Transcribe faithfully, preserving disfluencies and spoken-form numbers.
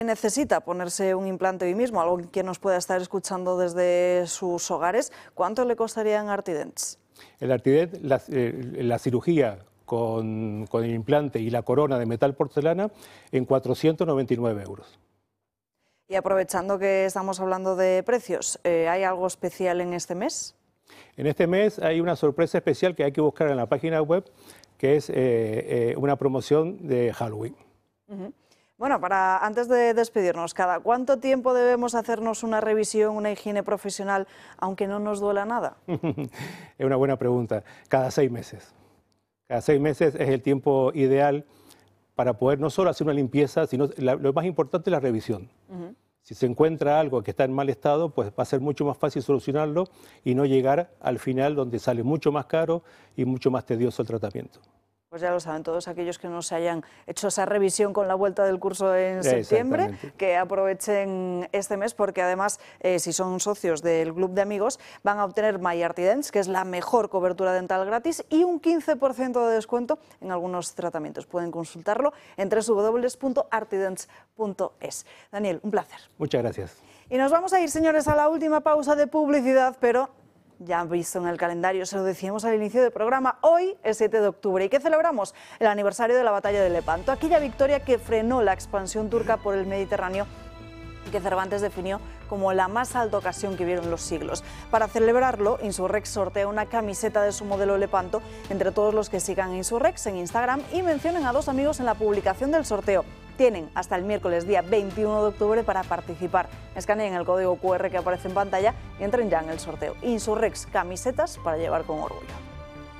Necesita ponerse un implante hoy mismo, algo que nos pueda estar escuchando desde sus hogares, ¿cuánto le costaría en Artidents? El Artident, la, eh, la cirugía con, con el implante y la corona de metal porcelana en cuatrocientos noventa y nueve euros. Y aprovechando que estamos hablando de precios, eh, ¿hay algo especial en este mes? En este mes hay una sorpresa especial que hay que buscar en la página web, que es eh, eh, una promoción de Halloween. Uh-huh. Bueno, para antes de despedirnos, ¿cada cuánto tiempo debemos hacernos una revisión, una higiene profesional, aunque no nos duela nada? Es una buena pregunta. Cada seis meses. Cada seis meses es el tiempo ideal para poder no solo hacer una limpieza, sino la, lo más importante es la revisión. Uh-huh. Si se encuentra algo que está en mal estado, pues va a ser mucho más fácil solucionarlo y no llegar al final donde sale mucho más caro y mucho más tedioso el tratamiento. Pues ya lo saben todos aquellos que no se hayan hecho esa revisión con la vuelta del curso en septiembre, que aprovechen este mes porque además eh, si son socios del Club de Amigos van a obtener My Artidents, que es la mejor cobertura dental gratis y un quince por ciento de descuento en algunos tratamientos. Pueden consultarlo en doble u doble u doble u punto artidents punto es. Daniel, un placer. Muchas gracias. Y nos vamos a ir, señores, a la última pausa de publicidad, pero ya han visto en el calendario, se lo decíamos al inicio del programa, hoy es siete de octubre. ¿Y qué celebramos? El aniversario de la batalla de Lepanto, aquella victoria que frenó la expansión turca por el Mediterráneo y que Cervantes definió como la más alta ocasión que vieron los siglos. Para celebrarlo, Insurrex sortea una camiseta de su modelo Lepanto entre todos los que sigan Insurrex en Instagram y mencionen a dos amigos en la publicación del sorteo. Tienen hasta el miércoles día veintiuno de octubre para participar. Escaneen el código cu erre que aparece en pantalla y entren ya en el sorteo. Insurrex, camisetas para llevar con orgullo.